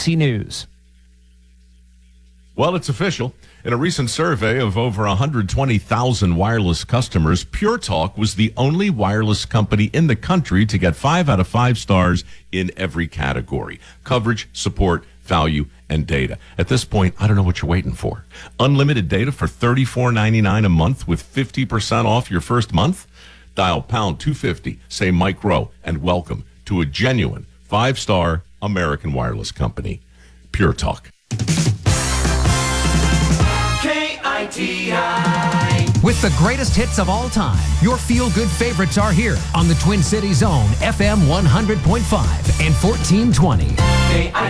News. Well, it's official. In a recent survey of over 120,000 wireless customers, Pure Talk was the only wireless company in the country to get 5 out of 5 stars in every category: coverage, support, value, and data. At this point, I don't know what you're waiting for. Unlimited data for $34.99 a month with 50% off your first month? Dial pound 250, say Mike Rowe, and welcome to a genuine 5-star American wireless company, Pure Talk. K-I-T-I. With the greatest hits of all time, your feel-good favorites are here on the Twin Cities Zone, FM 100.5 and 1420.